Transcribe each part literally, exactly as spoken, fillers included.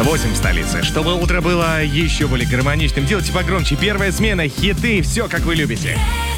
восемь в столице. Чтобы утро было еще более гармоничным, делайте погромче. Первая смена, хиты, все как вы любите.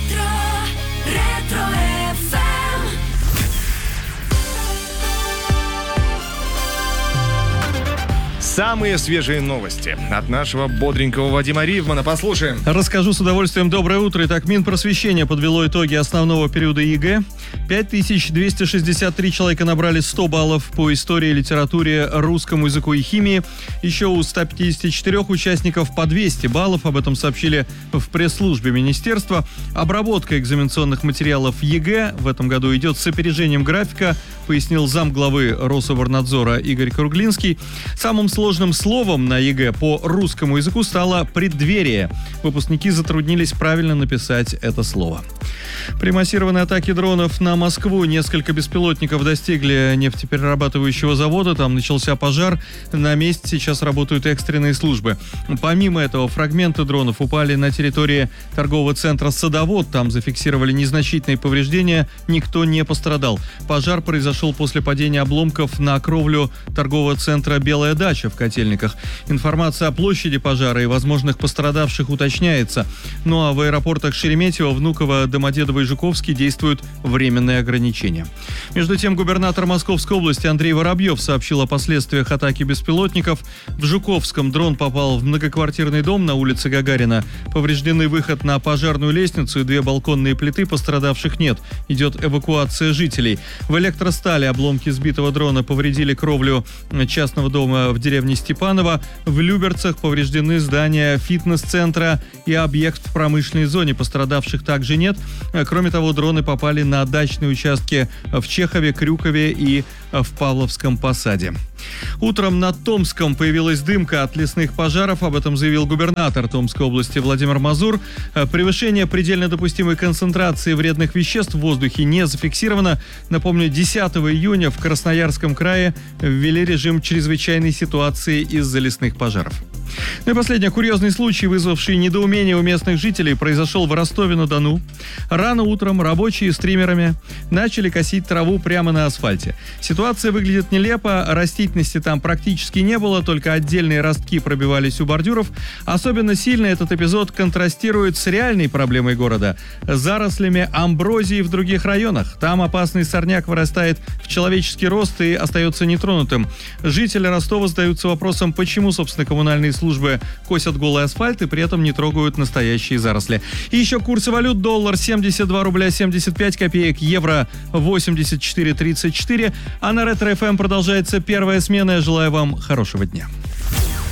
Самые свежие новости от нашего бодренького Вадима Ривмана. Послушаем. Расскажу с удовольствием. Доброе утро. Итак, Минпросвещение подвело итоги основного периода ЕГЭ. пять тысяч двести шестьдесят три человека набрали сто баллов по истории, литературе, русскому языку и химии. Еще у ста пятидесяти четырёх участников по двести баллов. Об этом сообщили в пресс-службе министерства. Обработка экзаменационных материалов ЕГЭ в этом году идет с опережением графика, пояснил замглавы Рособорнадзора Игорь Круглинский. Самым сложным словом на ЕГЭ по русскому языку стало «преддверие». Выпускники затруднились правильно написать это слово. При массированной атаке дронов на Москву несколько беспилотников достигли нефтеперерабатывающего завода. Там начался пожар. На месте сейчас работают экстренные службы. Помимо этого, фрагменты дронов упали на территории торгового центра «Садовод». Там зафиксировали незначительные повреждения. Никто не пострадал. Пожар произошел после падения обломков на кровлю торгового центра «Белая дача» в Котельниках. Информация о площади пожара и возможных пострадавших уточняется. Ну а в аэропортах Шереметьево, Внуково, Домодедово и Жуковский действуют временные ограничения. Между тем, губернатор Московской области Андрей Воробьев сообщил о последствиях атаки беспилотников. В Жуковском дрон попал в многоквартирный дом на улице Гагарина. Повреждены выход на пожарную лестницу и две балконные плиты, пострадавших нет. Идет эвакуация жителей. В Электростали обломки сбитого дрона повредили кровлю частного дома в деревне Степаново. В Люберцах повреждены здания фитнес-центра и объект в промышленной зоне. Пострадавших также нет. Кроме того, дроны попали на дачные участки в Чехове, Крюкове и в Павловском Посаде. Утром над Томском появилась дымка от лесных пожаров. Об этом заявил губернатор Томской области Владимир Мазур. Превышение предельно допустимой концентрации вредных веществ в воздухе не зафиксировано. Напомню, десятого июня в Красноярском крае ввели режим чрезвычайной ситуации из-за лесных пожаров. Ну и последний курьезный случай, вызвавший недоумение у местных жителей, произошел в Ростове-на-Дону. Рано утром рабочие с триммерами начали косить траву прямо на асфальте. Ситуация выглядит нелепо, растительности там практически не было, только отдельные ростки пробивались у бордюров. Особенно сильно этот эпизод контрастирует с реальной проблемой города – зарослями амброзии в других районах. Там опасный сорняк вырастает в человеческий рост и остается нетронутым. Жители Ростова задаются вопросом, почему, собственно, коммунальные службы косят голый асфальт и при этом не трогают настоящие заросли. И еще курсы валют: доллар семьдесят два рубля семьдесят пять копеек, евро восемьдесят четыре тридцать четыре. А на Ретро-эф эм продолжается первая смена. Я желаю вам хорошего дня.